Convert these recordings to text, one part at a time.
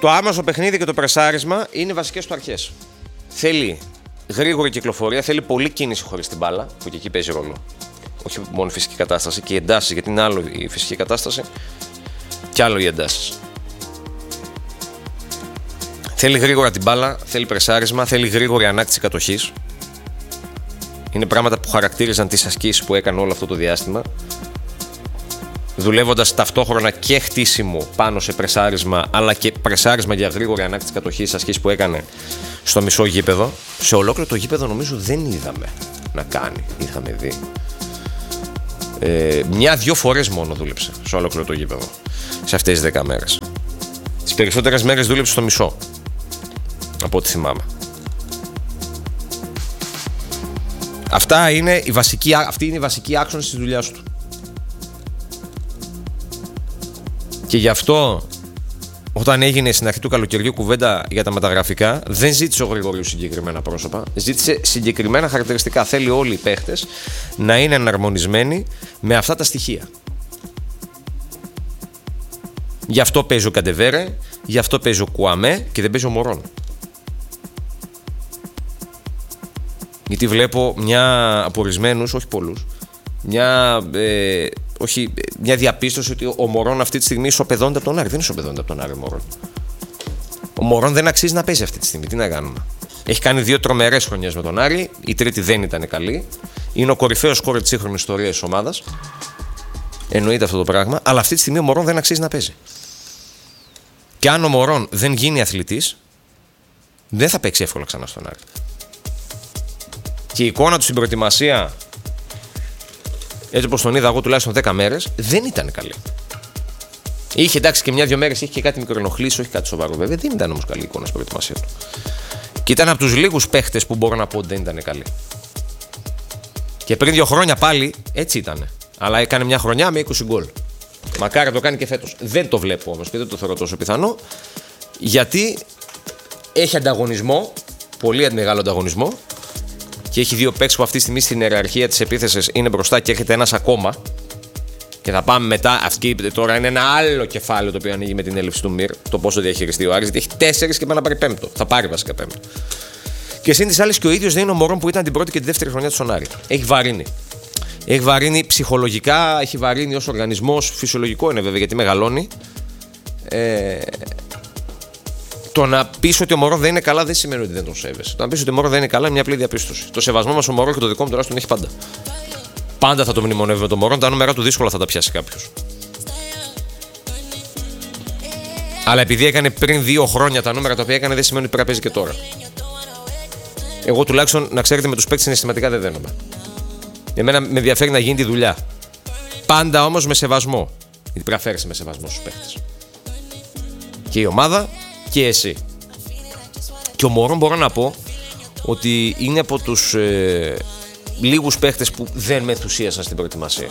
Το άμεσο παιχνίδι και το πρεσάρισμα είναι οι βασικές του αρχές. Θέλει γρήγορη κυκλοφορία, θέλει πολλή κίνηση χωρίς την μπάλα, που και εκεί παίζει ρόλο. Όχι μόνο η φυσική κατάσταση και οι εντάσεις, γιατί είναι άλλο η φυσική κατάσταση και άλλο οι εντάσεις. Θέλει γρήγορα την μπάλα, θέλει πρεσάρισμα, θέλει γρήγορη ανάκτηση κατοχής. Είναι πράγματα που χαρακτήριζαν τις ασκήσεις που έκανε όλο αυτό το διάστημα. Δουλεύοντας ταυτόχρονα και χτίσιμο πάνω σε πρεσάρισμα, αλλά και πρεσάρισμα για γρήγορη ανάκτηση κατοχής, ασκήσεις που έκανε στο μισό γήπεδο. Σε ολόκληρο το γήπεδο νομίζω δεν είδαμε να κάνει. Είχαμε δει. Μια-δυο φορές μόνο δούλεψε σε ολόκληρο το γήπεδο σε αυτές τις 10 μέρες. Τις περισσότερες μέρες δούλεψε στο μισό, από ό,τι θυμάμαι. Αυτή είναι η βασική άξονα της δουλειάς του. Και γι' αυτό, όταν έγινε στην αρχή του καλοκαιριού κουβέντα για τα μεταγραφικά, δεν ζήτησε ο Γρηγορίου συγκεκριμένα πρόσωπα, ζήτησε συγκεκριμένα χαρακτηριστικά. Θέλει όλοι οι παίχτες να είναι εναρμονισμένοι με αυτά τα στοιχεία. Γι' αυτό παίζει ο Καντεβέρε, γι' αυτό παίζει ο Κουαμέ και δεν παίζει ο Μωρόν. Γιατί βλέπω από ορισμένους, όχι πολλούς, μια διαπίστωση ότι ο Μωρόν αυτή τη στιγμή ισοπεδώνεται από τον Άρη. Δεν ισοπεδώνεται από τον Άρη ο Μωρόν. Ο Μωρόν δεν αξίζει να παίζει αυτή τη στιγμή. Τι να κάνουμε. Έχει κάνει 2 τρομερές χρονιές με τον Άρη. Η τρίτη δεν ήταν καλή. Είναι ο κορυφαίος σκόρερ της σύγχρονης ιστορίας της ομάδας. Εννοείται αυτό το πράγμα. Αλλά αυτή τη στιγμή ο Μωρόν δεν αξίζει να παίζει. Και αν ο Μωρόν δεν γίνει αθλητής, δεν θα παίξει εύκολα ξανά στον Άρη. Και η εικόνα του στην προετοιμασία, έτσι όπως τον είδα εγώ τουλάχιστον 10 μέρες, δεν ήταν καλή. Είχε εντάξει και 1-2 μέρες, είχε και κάτι μικροενοχλήσεις, όχι κάτι σοβαρό βέβαια. Δεν ήταν όμως καλή εικόνα στην προετοιμασία του. Και ήταν από τους λίγους παίχτες που μπορώ να πω ότι δεν ήταν καλή. Και πριν 2 χρόνια πάλι έτσι ήταν. Αλλά έκανε μια χρονιά με 20 γκολ. Μακάρι να το κάνει και φέτος. Δεν το βλέπω όμως και δεν το θεωρώ τόσο πιθανό. Γιατί έχει ανταγωνισμό, πολύ μεγάλο ανταγωνισμό. Και έχει 2 παίκτες που αυτή τη στιγμή στην ιεραρχία της επίθεσης είναι μπροστά και έρχεται ένας ακόμα. Και θα πάμε μετά. Αυτή τώρα είναι ένα άλλο κεφάλαιο το οποίο ανοίγει με την έλλειψη του Μυρ. Το πόσο διαχειριστεί ο Άρης. Γιατί έχει 4 και πάει να πάρει 5ο. Θα πάρει βασικά 5ο. Και συν τις άλλες και ο ίδιος δεν είναι ο Μωρόν που ήταν την πρώτη και τη δεύτερη χρονιά του στον Άρη. Έχει βαρύνει. Έχει βαρύνει ψυχολογικά, έχει βαρύνει ως οργανισμός. Φυσιολογικό είναι βέβαια γιατί μεγαλώνει. Το να πεις ότι ο Μωρόν δεν είναι καλά δεν σημαίνει ότι δεν τον σέβεσαι. Το να πεις ότι ο Μωρόν δεν είναι καλά είναι μια απλή διαπίστωση. Το σεβασμό μας ο Μωρόν και το δικό μου τουλάχιστον έχει πάντα. Πάντα θα το μνημονεύουμε τον Μωρόν, τα νούμερα του δύσκολα θα τα πιάσει κάποιος. Αλλά επειδή έκανε πριν 2 χρόνια τα νούμερα τα οποία έκανε, δεν σημαίνει ότι πρέπει να παίζει και τώρα. Εγώ τουλάχιστον να ξέρετε με τους παίκτες συναισθηματικά δεν δένομαι. Εμένα με ενδιαφέρει να γίνει τη δουλειά. Πάντα όμως με σεβασμό. Γιατί πρέπει να φέρεσαι με σεβασμό στους παίκτες. Και η ομάδα και εσύ. Και ο Μωρόν μπορώ να πω ότι είναι από τους λίγους παίχτες που δεν με ενθουσίασαν στην προετοιμασία.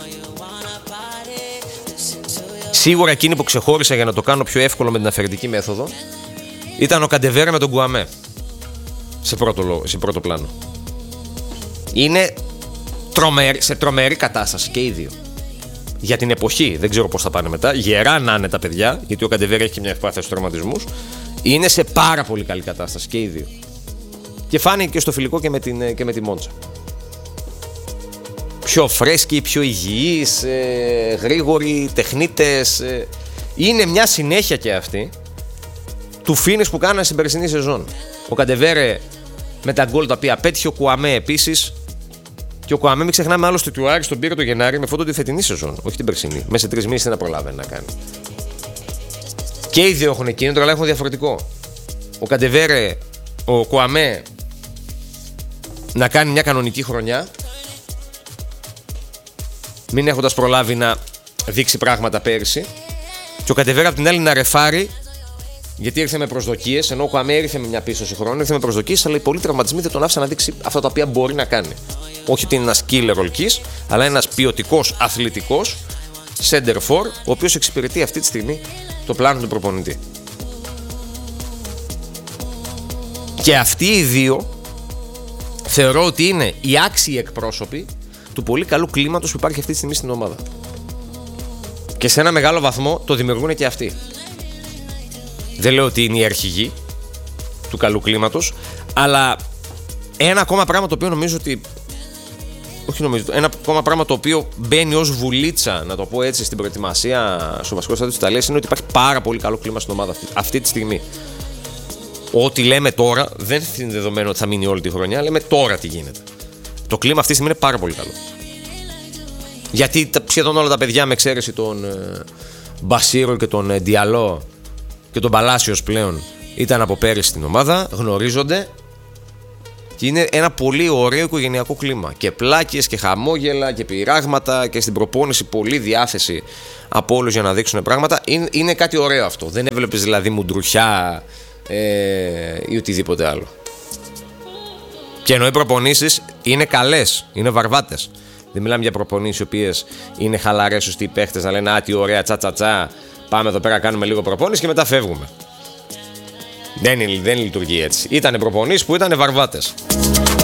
Σίγουρα εκείνη που ξεχώρισα για να το κάνω πιο εύκολο με την αφαιρετική μέθοδο ήταν ο Καντεβέρα με τον Κουαμέ σε πρώτο πλάνο. Είναι σε τρομερή κατάσταση και οι δύο. Για την εποχή, δεν ξέρω πώς θα πάνε μετά. Γερά να είναι τα παιδιά, γιατί ο Καντεβέρα έχει και μια ευπάθεια στους τραυματισμούς. Είναι σε πάρα πολύ καλή κατάσταση και οι δύο. Και φάνηκε και στο φιλικό και με τη Μόντσα. Πιο φρέσκοι, πιο υγιείς, γρήγοροι, τεχνίτες. Είναι μια συνέχεια και αυτή του φίνις που κάνανε στην περσινή σεζόν. Ο Καντεβέρε με τα γκολ τα οποία πέτυχε, ο Κουαμέ επίσης. Και ο Κουαμέ, μην ξεχνάμε άλλωστε ότι ο Άρης τον πήρε το Γενάρη με φόντο τη φετινή σεζόν, όχι την περσινή. Μέσα σε 3 μήνες δεν προλάβαινε να κάνει. Και οι δύο έχουν κίνητρο, αλλά έχουν διαφορετικό. Ο Καντεβέρε, ο Κουαμέ να κάνει μια κανονική χρονιά, μην έχοντας προλάβει να δείξει πράγματα πέρυσι. Και ο Καντεβέρα από την άλλη να ρεφάρει, γιατί ήρθε με προσδοκίες, ενώ ο Κουαμέ ήρθε με μια πίστοση χρόνου, ήρθε με προσδοκίες, αλλά οι πολλοί τραυματισμοί δεν τον άφησαν να δείξει αυτά τα οποία μπορεί να κάνει. Όχι ότι είναι ένας killer ολκής, αλλά ένας ποιοτικός αθλητικός center for, ο οποίος εξυπηρετεί αυτή τη στιγμή το πλάνο του προπονητή. Και αυτοί οι δύο θεωρώ ότι είναι οι άξιοι εκπρόσωποι του πολύ καλού κλίματος που υπάρχει αυτή τη στιγμή στην ομάδα. Και σε ένα μεγάλο βαθμό το δημιουργούν και αυτοί. Δεν λέω ότι είναι η αρχηγή του καλού κλίματος, αλλά ένα ακόμα πράγμα το οποίο νομίζω ότι. Όχι νομίζω. Ένα ακόμα πράγμα το οποίο μπαίνει ως βουλίτσα, να το πω έτσι, στην προετοιμασία στο βασικό στάδιο της Ιταλίας είναι ότι υπάρχει πάρα πολύ καλό κλίμα στην ομάδα αυτή τη στιγμή. Ό,τι λέμε τώρα δεν είναι δεδομένο ότι θα μείνει όλη τη χρονιά, λέμε τώρα τι γίνεται. Το κλίμα αυτή τη στιγμή είναι πάρα πολύ καλό. Γιατί σχεδόν όλα τα παιδιά, με εξαίρεση τον Μπασίρο και τον Διαλό και τον Παλάσιος πλέον, ήταν από πέρυσι στην ομάδα, γνωρίζονται. Και είναι ένα πολύ ωραίο οικογενειακό κλίμα. Και πλάκες και χαμόγελα και πειράγματα και στην προπόνηση πολλή διάθεση από όλους για να δείξουν πράγματα. Είναι κάτι ωραίο αυτό. Δεν έβλεπες δηλαδή μουντρουχιά ή οτιδήποτε άλλο. Και ενώ οι προπονήσεις είναι καλές, είναι βαρβάτες. Δεν μιλάμε για προπονήσεις οι οποίες είναι χαλαρές, σωστοί οι παίχτες να λένε «Α, τι ωραία, τσα, πάμε εδώ πέρα, κάνουμε λίγο προπόνηση και μετά φεύγουμε». Δεν λειτουργεί έτσι. Ήτανε προπονήσεις που ήτανε βαρβάτες.